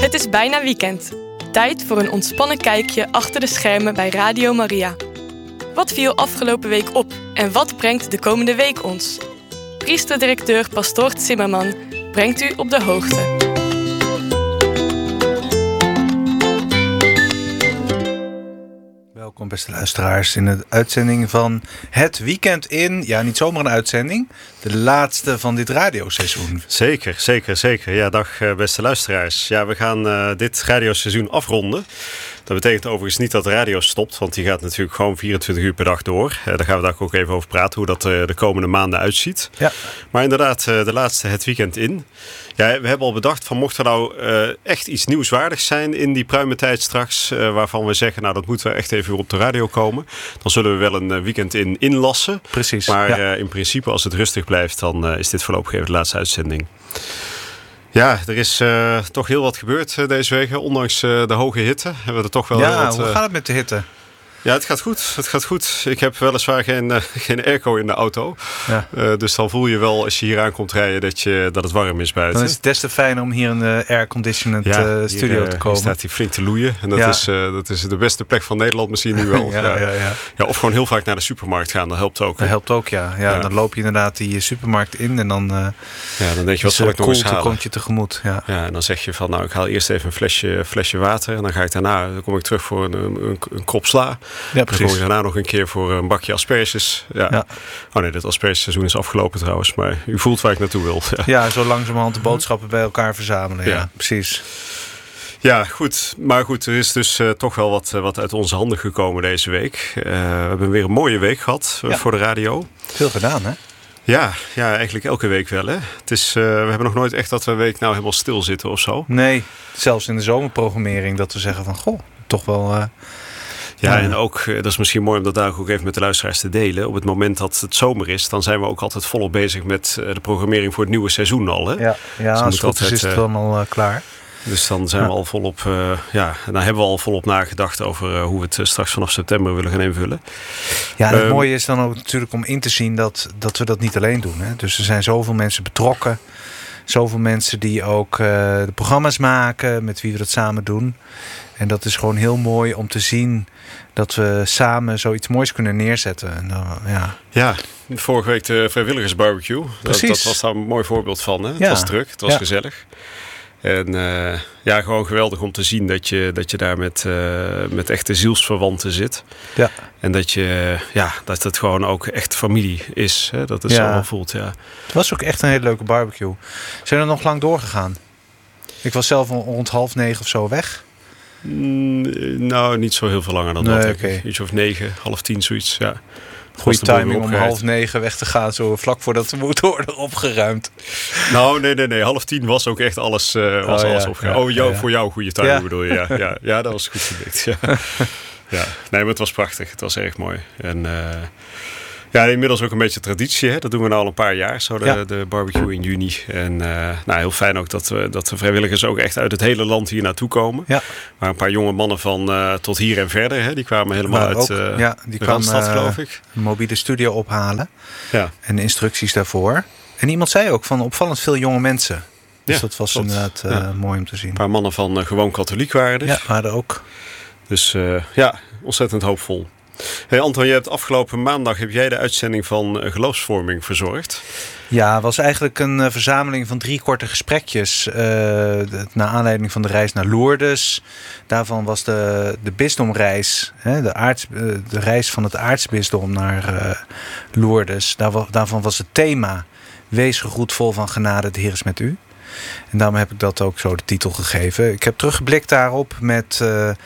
Het is bijna weekend. Tijd voor een ontspannen kijkje achter de schermen bij Radio Maria. Wat viel afgelopen week op en wat brengt de komende week ons? Priesterdirecteur Pastoor Zimmerman brengt u op de hoogte. Welkom beste luisteraars in de uitzending van Het Weekend in. Ja, niet zomaar een uitzending. De laatste van dit radioseizoen. Zeker. Ja, dag beste luisteraars. Ja, we gaan dit radioseizoen afronden. Dat betekent overigens niet dat de radio stopt, want die gaat natuurlijk gewoon 24 uur per dag door. Daar gaan we daar ook even over praten, hoe dat de komende maanden uitziet. Ja. Maar inderdaad, de laatste Het Weekend in. Ja, we hebben al bedacht van mocht er nou echt iets nieuwswaardigs zijn in die pruimentijd straks, waarvan we zeggen, nou dat moeten we echt even weer op de radio komen. Dan zullen we wel een weekend in inlassen. Precies. Maar in principe, als het rustig blijft, dan is dit voorlopig even de laatste uitzending. Ja, er is toch heel wat gebeurd deze week. Ondanks de hoge hitte hebben we er toch wel wat... hoe gaat het met de hitte? Ja, het gaat goed. Ik heb weliswaar geen airco in de auto. Ja. Dus dan voel je wel als je hier aankomt rijden dat het warm is buiten. Dan is het des te fijner om hier in de airconditioned studio te komen. Hier staat hij flink te loeien. En dat is de beste plek van Nederland misschien nu wel. Ja, of gewoon heel vaak naar de supermarkt gaan. Dat helpt ook. Dat helpt ook, ja. Dan loop je inderdaad die supermarkt in en dan... dan denk je, wat zal ik nog eens halen? Komt je tegemoet. Ja, en dan zeg je van, nou, ik haal eerst even een flesje water. En dan ga ik dan kom ik terug voor een krop sla. Ja, precies. Dan kom ik daarna nog een keer voor een bakje asperges. Ja. Oh nee, dit aspergeseizoen is afgelopen trouwens. Maar u voelt waar ik naartoe wil. Ja, zo langzamerhand de boodschappen bij elkaar verzamelen. Ja, precies. Ja, goed. Maar goed, er is dus toch wel wat uit onze handen gekomen deze week. We hebben weer een mooie week gehad voor de radio. Veel gedaan, hè? Ja, eigenlijk elke week wel. Hè? Het is, we hebben nog nooit echt dat we een week nou helemaal stil zitten of zo. Nee, zelfs in de zomerprogrammering dat we zeggen van, goh, toch wel... Ja, en ook, dat is misschien mooi om dat daar ook even met de luisteraars te delen. Op het moment dat het zomer is, dan zijn we ook altijd volop bezig met de programmering voor het nieuwe seizoen al. Hè? Ja, als het goed is het dan al klaar. Dus dan zijn we al volop, dan hebben we al volop nagedacht over hoe we het straks vanaf september willen gaan invullen. Ja, en het mooie is dan ook natuurlijk om in te zien dat we dat niet alleen doen. Hè? Dus er zijn zoveel mensen betrokken. Zoveel mensen die ook de programma's maken, met wie we dat samen doen. En dat is gewoon heel mooi om te zien dat we samen zoiets moois kunnen neerzetten. En vorige week de vrijwilligersbarbecue. Dat was daar een mooi voorbeeld van. Hè? Het was druk, het was gezellig. En gewoon geweldig om te zien dat je daar met echte zielsverwanten zit. Ja. En dat het gewoon ook echt familie is. Hè? Dat het zo wel voelt, ja. Het was ook echt een hele leuke barbecue. Zijn er nog lang doorgegaan? Ik was zelf rond 8:30 of zo weg. Nou, niet zo heel veel langer dan dat. Okay. Iets of 9, 8:30, zoiets, ja. Goede timing om 8:30 weg te gaan, zo vlak voordat de motor worden opgeruimd. Nou, nee. 9:30 was ook echt alles opgeruimd. Voor jou goede timing bedoel je. Ja, dat was goed gelukt. Ja. Nee, maar het was prachtig. Het was erg mooi. En inmiddels ook een beetje traditie. Hè? Dat doen we nou al een paar jaar, zo de barbecue in juni. En heel fijn ook dat de vrijwilligers ook echt uit het hele land hier naartoe komen. Ja. Maar een paar jonge mannen van tot hier en verder, hè? Die kwamen helemaal uit de Randstad, geloof ik. Een mobiele studio ophalen. Ja. En instructies daarvoor. En iemand zei ook van opvallend veel jonge mensen. Dus dat was inderdaad mooi om te zien. Een paar mannen van gewoon katholiek waren er. Ja, waren er ook. Dus ontzettend hoopvol. Hey Anton, je hebt afgelopen maandag de uitzending van Geloofsvorming verzorgd. Ja, het was eigenlijk een verzameling van 3 korte gesprekjes. Naar aanleiding van de reis naar Lourdes. Daarvan was de bisdomreis, de reis van het aartsbisdom naar Lourdes. Daarvan was het thema: Wees gegroet vol van genade, de Heer is met u. En daarom heb ik dat ook zo de titel gegeven. Ik heb teruggeblikt daarop met